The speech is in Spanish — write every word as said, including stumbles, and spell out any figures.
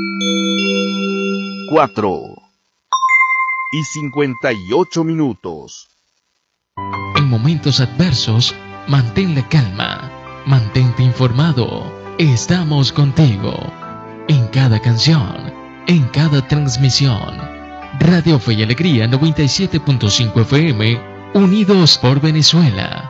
Cuatro y cincuenta y ocho minutos. En momentos adversos, mantén la calma, mantente informado. Estamos contigo. En cada canción, en cada transmisión. Radio Fe y Alegría noventa y siete punto cinco F M, unidos por Venezuela.